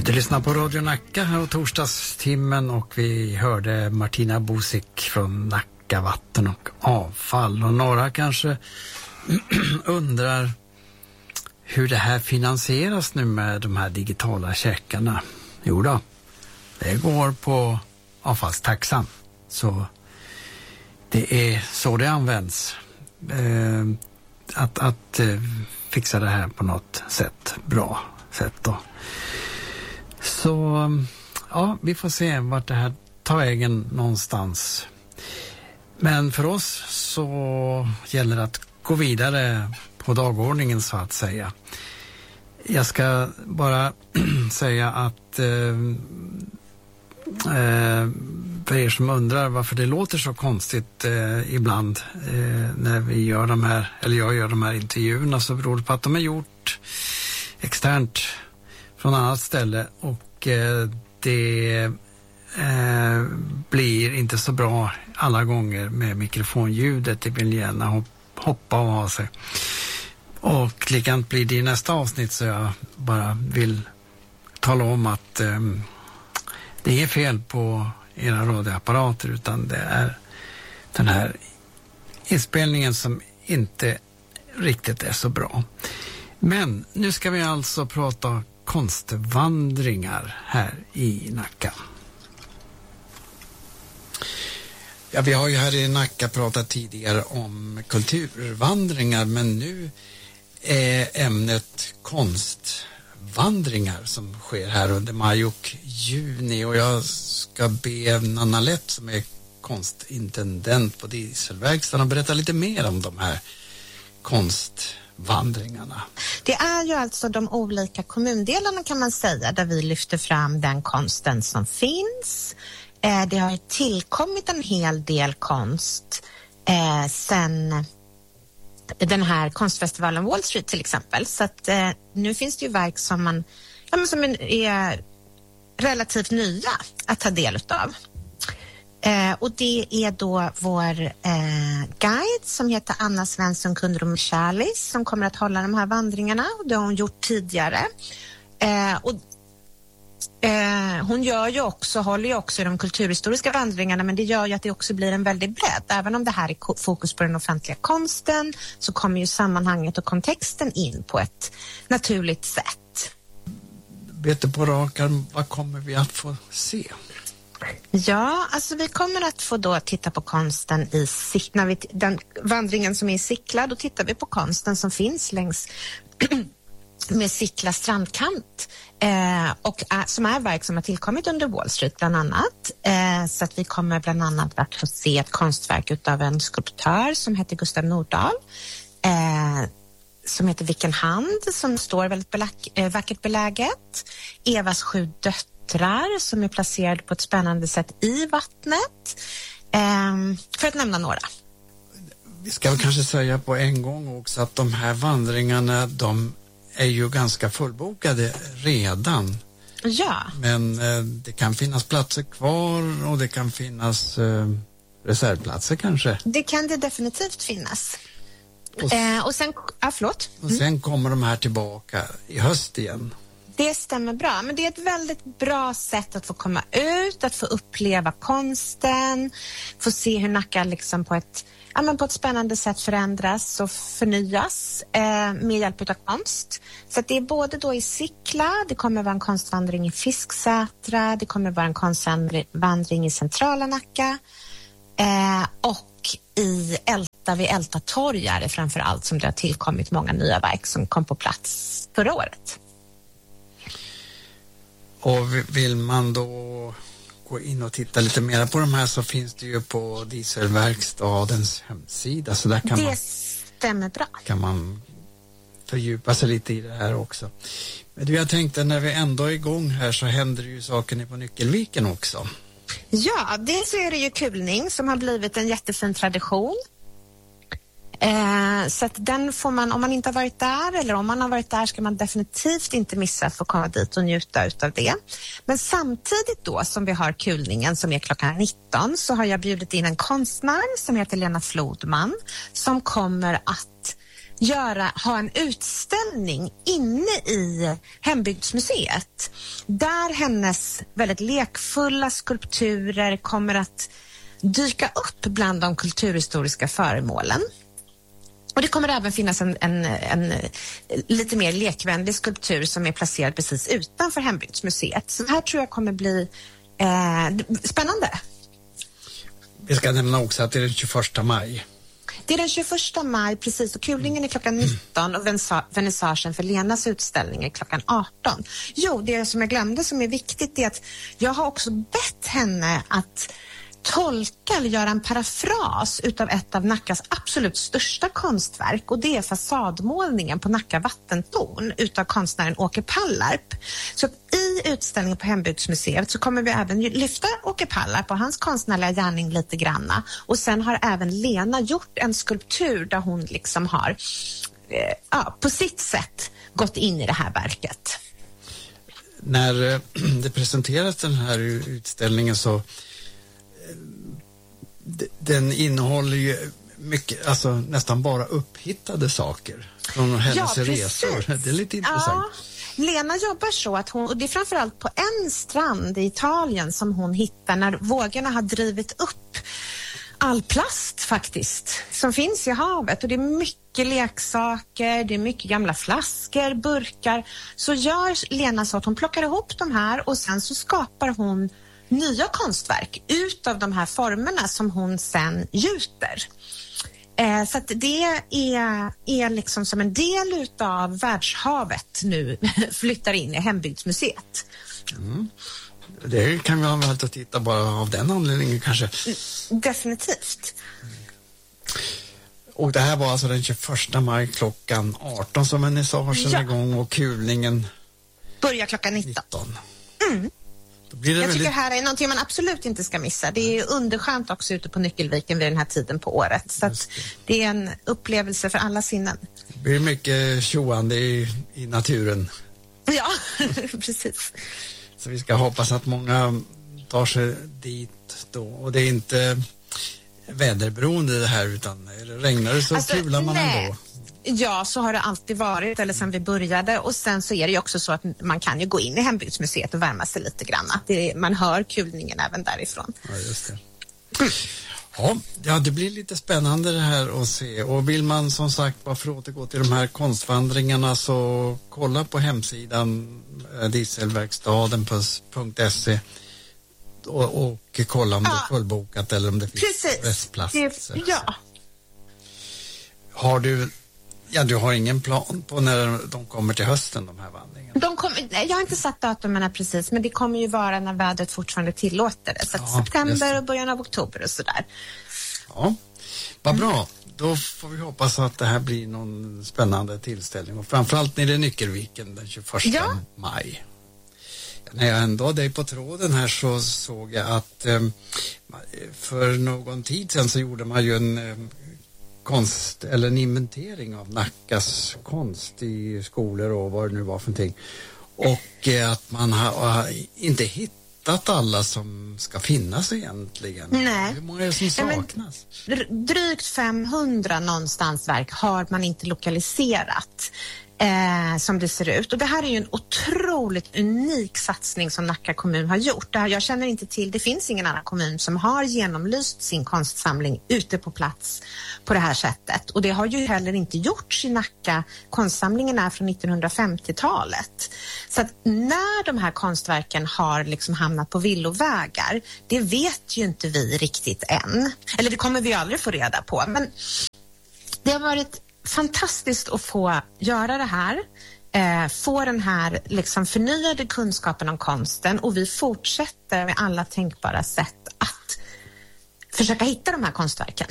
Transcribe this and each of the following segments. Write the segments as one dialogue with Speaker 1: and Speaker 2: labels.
Speaker 1: Du lyssnar på Radio Nacka här och torsdagstimmen och vi hörde Martina Bosik från Nacka Vatten och Avfall. Och några kanske undrar hur det här finansieras nu med de här digitala checkarna. Jo då, det går på avfallstaxan. Så det är så det används. Att fixa det här på något sätt, bra sätt då. Så ja, vi får se vart det här tar vägen någonstans. Men för oss så gäller det att gå vidare på dagordningen så att säga. Jag ska bara säga att för er som undrar varför det låter så konstigt ibland när vi gör de här, eller jag gör de här intervjuerna, så beror det på att de är gjort externt från annat ställe och det blir inte så bra alla gånger med mikrofonljudet. Det vill gärna hoppa och ha sig. Och likadant blir det i nästa avsnitt, så jag bara vill tala om att det är fel på era radioapparater, utan det är den här inspelningen som inte riktigt är så bra. Men nu ska vi alltså prata konstvandringar här i Nacka. Ja, vi har ju här i Nacka pratat tidigare om kulturvandringar, men nu är ämnet konstvandringar som sker här under maj och juni, och jag ska be Nanna Lätt som är konstintendent på Dieselverkstan och berätta lite mer om de här konstvandringarna.
Speaker 2: Det är ju alltså de olika kommundelarna, kan man säga, där vi lyfter fram den konsten som finns. Det har ju tillkommit en hel del konst sen den här konstfestivalen Wall Street till exempel. Så att nu finns det ju verk som som är relativt nya att ta del utav. Och det är då vår guide som heter Anna Svensson Kundrum-Kärlis som kommer att hålla de här vandringarna, och det har hon gjort tidigare. Hon håller ju också i de kulturhistoriska vandringarna, men det gör ju att det också blir en väldigt bredd. Även om det här är fokus på den offentliga konsten, så kommer ju sammanhanget och kontexten in på ett naturligt sätt.
Speaker 1: Vet du på rakan, vad kommer vi att få se?
Speaker 2: Ja, alltså vi kommer att få då titta på konsten i den vandringen som är i Sickla. Då tittar vi på konsten som finns längs med Sickla strandkant och som är verk som har tillkommit under Wall Street bland annat. Så att vi kommer bland annat att få se ett konstverk utav en skulptör som heter Gustav Nordahl, som heter Vilken hand, som står väldigt vackert beläget. Evas 7 döttrar som är placerade på ett spännande sätt i vattnet, för att nämna några.
Speaker 1: Vi ska väl kanske säga på en gång också att de här vandringarna, de är ju ganska fullbokade redan.
Speaker 2: Ja.
Speaker 1: Men det kan finnas platser kvar och det kan finnas reservplatser kanske.
Speaker 2: Det kan det definitivt finnas. Och sen, förlåt.
Speaker 1: Och sen kommer de här tillbaka i höst igen.
Speaker 2: Det stämmer bra, men det är ett väldigt bra sätt att få komma ut, att få uppleva konsten, få se hur Nacka liksom på ett spännande sätt förändras och förnyas med hjälp av konst. Så att det är både då i Sickla, det kommer vara en konstvandring i Fisksätra, det kommer vara en konstvandring i centrala Nacka och i Älta vid Älta torg är det framför allt som det har tillkommit många nya verk som kom på plats förra året. Och
Speaker 1: vill man då gå in och titta lite mer på de här, så finns det ju på Dieselverkstadens hemsida, så där
Speaker 2: stämmer bra.
Speaker 1: Kan man fördjupa sig lite i det här också. Men jag tänkte, när vi ändå är igång här så händer det ju saker på Nyckelviken också.
Speaker 2: Ja, dels så är det ju kulning som har blivit en jättefin tradition. Så att den får man, om man inte har varit där eller om man har varit där, ska man definitivt inte missa att få komma dit och njuta utav det. Men samtidigt då som vi har kulningen som är klockan 19, så har jag bjudit in en konstnär som heter Lena Flodman, som kommer att ha en utställning inne i Hembygdsmuseet där hennes väldigt lekfulla skulpturer kommer att dyka upp bland de kulturhistoriska föremålen. Och det kommer även finnas en lite mer lekvänlig skulptur som är placerad precis utanför Hembygdsmuseet. Så det här tror jag kommer bli spännande.
Speaker 1: Vi ska nämna också att det är den 21 maj.
Speaker 2: Det är den 21 maj, precis, och kulningen är klockan 19 och vernissagen för Lenas utställning är klockan 18. Jo, det som jag glömde som är viktigt är att jag har också bett henne att tolka eller göra en parafras utav ett av Nackas absolut största konstverk, och det är fasadmålningen på Nacka vattentorn utav konstnären Åke Pallarp. Så i utställningen på Hembygdsmuseet så kommer vi även lyfta Åke Pallarp och hans konstnärliga gärning lite granna, och sen har även Lena gjort en skulptur där hon liksom har på sitt sätt gått in i det här verket.
Speaker 1: När det presenteras den här utställningen så den innehåller ju mycket, alltså nästan bara upphittade saker från hennes resor. Det är lite intressant.
Speaker 2: Ja, Lena jobbar så att hon, och det är framförallt på en strand i Italien som hon hittar när vågorna har drivit upp all plast faktiskt som finns i havet, och det är mycket leksaker, det är mycket gamla flaskor, burkar. Så gör Lena så att hon plockar ihop de här och sen så skapar hon nya konstverk utav de här formerna som hon sen gjuter. Så att det är liksom som en del utav världshavet nu flyttar in i Hembygdsmuseet.
Speaker 1: Mm. Det kan vi ha väl att titta bara av den anledningen kanske.
Speaker 2: Definitivt.
Speaker 1: Och det här var alltså den 21 maj klockan 18 som vernissagen är igång och kulningen
Speaker 2: börjar klockan 19.
Speaker 1: Mm. Jag
Speaker 2: tycker det här är någonting man absolut inte ska missa. Det är underskönt också ute på Nyckelviken vid den här tiden på året. Så att det är en upplevelse för alla sinnen.
Speaker 1: Det blir mycket tjoande i naturen.
Speaker 2: Ja, precis.
Speaker 1: Så vi ska hoppas att många tar sig dit då. Och det är inte väderberoende det här, utan regnar det så kular man ändå.
Speaker 2: Ja, så har det alltid varit, eller sen vi började. Och sen så är det ju också så att man kan ju gå in i Hembygdsmuseet och värma sig lite grann. Man hör kulningen även därifrån.
Speaker 1: Ja, just det. Ja, det blir lite spännande det här att se. Och vill man som sagt bara för att återgå till de här konstvandringarna, så kolla på hemsidan dieselverkstaden.se och kolla om det är fullbokat eller om det finns restplatser.
Speaker 2: Ja.
Speaker 1: Du har ingen plan på när de kommer till hösten, de här vandringarna?
Speaker 2: Jag har inte satt datumen precis, men det kommer ju vara när vädret fortfarande tillåter det. Så september och början av oktober och sådär.
Speaker 1: Ja, vad bra. Då får vi hoppas att det här blir någon spännande tillställning. Och framförallt nere i Nyckelviken den 21 maj. När jag ändå dig på tråden här så såg jag att för någon tid sedan så gjorde man ju en en inventering av Nackas konst i skolor och vad det nu var för någonting. Och att man har inte hittat alla som ska finnas egentligen.
Speaker 2: Nej.
Speaker 1: Hur många är det som saknas?
Speaker 2: Drygt 500 någonstans verk har man inte lokaliserat. Som det ser ut. Och det här är ju en otroligt unik satsning som Nacka kommun har gjort. Jag känner inte till, det finns ingen annan kommun som har genomlyst sin konstsamling ute på plats på det här sättet. Och det har ju heller inte gjorts i Nacka. Konstsamlingen är från 1950-talet. Så att när de här konstverken har liksom hamnat på villovägar, det vet ju inte vi riktigt än. Eller det kommer vi aldrig få reda på. Men det har varit fantastiskt att få göra det här, få den här liksom förnyade kunskapen om konsten, och vi fortsätter med alla tänkbara sätt att försöka hitta de här konstverken.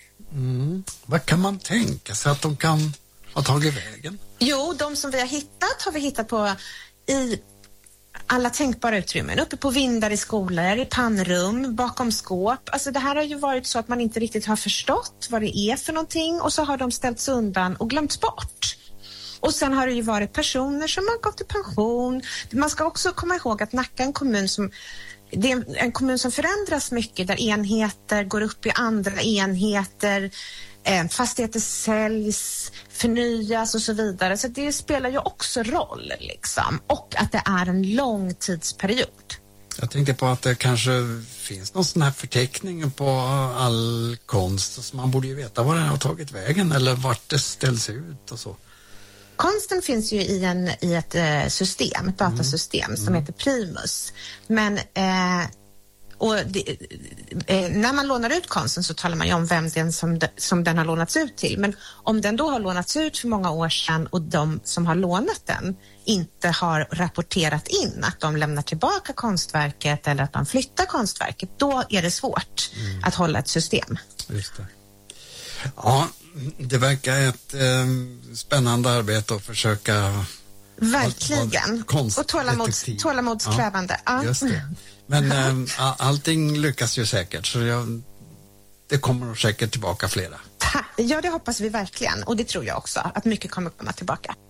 Speaker 1: Vad kan man tänka sig att de kan ha tagit vägen?
Speaker 2: Jo, de som vi har vi hittat på i alla tänkbara utrymmen, uppe på vindar i skolor, i pannrum, bakom skåp. Alltså det här har ju varit så att man inte riktigt har förstått vad det är för någonting, och så har de ställts undan och glömts bort. Och sen har det ju varit personer som har gått i pension. Man ska också komma ihåg att Nacka är det är en kommun som förändras mycket, där enheter går upp i andra enheter. fastigheter säljs, förnyas och så vidare. Så det spelar ju också roll liksom. Och att det är en lång tidsperiod.
Speaker 1: Jag tänkte på att det kanske finns någon sån här förteckning på all konst. Så man borde ju veta var den har tagit vägen eller vart det ställs ut och så.
Speaker 2: Konsten finns ju i ett system, ett datasystem som heter Primus. Men när man lånar ut konsten så talar man ju om vem som den har lånats ut till. Men om den då har lånats ut för många år sedan och de som har lånat den inte har rapporterat in att de lämnar tillbaka konstverket eller att de flyttar konstverket, då är det svårt att hålla ett system.
Speaker 1: Just det. Ja, det verkar ett spännande arbete att försöka...
Speaker 2: Verkligen. Och tålamodskrävande. Ja.
Speaker 1: Just det. Men allting lyckas ju säkert, så det kommer säkert tillbaka flera.
Speaker 2: Ja, det hoppas vi verkligen. Och det tror jag också, att mycket kommer komma tillbaka.